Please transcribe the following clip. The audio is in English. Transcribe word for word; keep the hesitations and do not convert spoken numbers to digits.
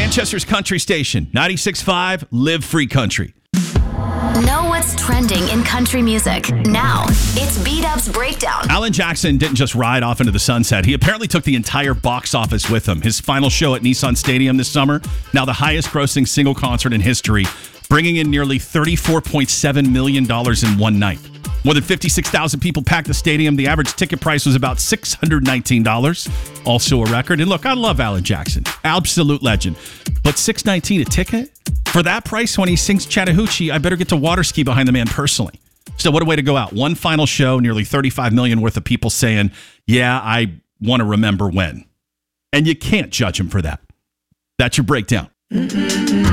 Manchester's country station, ninety-six point five, Live Free Country. Know what's trending in country music. Now, it's B-Dub's Breakdown. Alan Jackson didn't just ride off into the sunset. He apparently took the entire box office with him. His final show at Nissan Stadium this summer, now the highest grossing single concert in history, bringing in nearly thirty-four point seven million dollars in one night. More than fifty-six thousand people packed the stadium. The average ticket price was about six hundred nineteen dollars. Also a record. And look, I love Alan Jackson. Absolute legend. But six hundred nineteen dollars a ticket? For that price, when he sings Chattahoochee, I better get to water ski behind the man personally. So what a way to go out. One final show, nearly thirty-five million worth of people saying, yeah, I want to remember when. And you can't judge him for that. That's your breakdown.